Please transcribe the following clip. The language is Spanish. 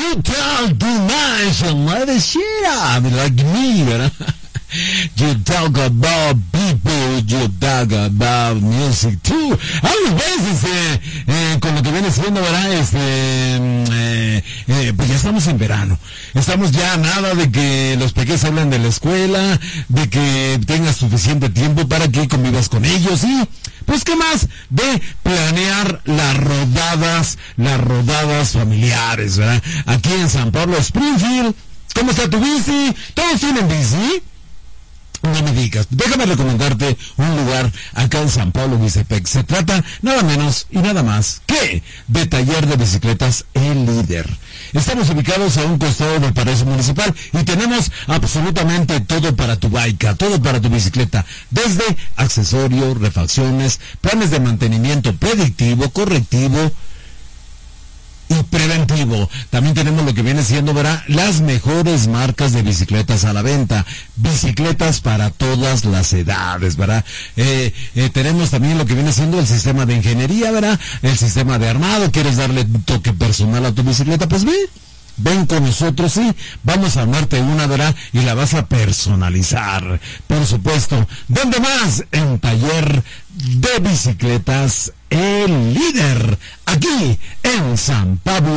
You talk too much and let it shit up like me, ¿verdad? You talk about people, you talk about music too. Algunas veces, con lo que viene siendo, ¿verdad? Pues ya estamos en verano. Estamos ya a nada de que los pequeños hablen de la escuela, de que tengas suficiente tiempo para que convivas con ellos y, pues, ¿qué más? De planear las rodadas familiares, ¿verdad? Aquí en San Pablo, Springfield. ¿Cómo está tu bici? ¿Todos tienen bici? No me digas, déjame recomendarte un lugar acá en San Pablo, Huistepec. Se trata nada menos y nada más que de Taller de Bicicletas El Líder. Estamos ubicados a un costado del Palacio Municipal y tenemos absolutamente todo para tu bike, todo para tu bicicleta, desde accesorios, refacciones, planes de mantenimiento predictivo, correctivo y preventivo. También tenemos lo que viene siendo, ¿verdad?, las mejores marcas de bicicletas a la venta. Bicicletas para todas las edades, ¿verdad? Tenemos también lo que viene siendo el sistema de ingeniería, ¿verdad? El sistema de armado. ¿Quieres darle un toque personal a tu bicicleta? Pues ven con nosotros y vamos a armarte una, ¿verdad? Y la vas a personalizar, por supuesto. ¿Dónde más? En Taller de Bicicletas El Líder, aquí en San Pablo,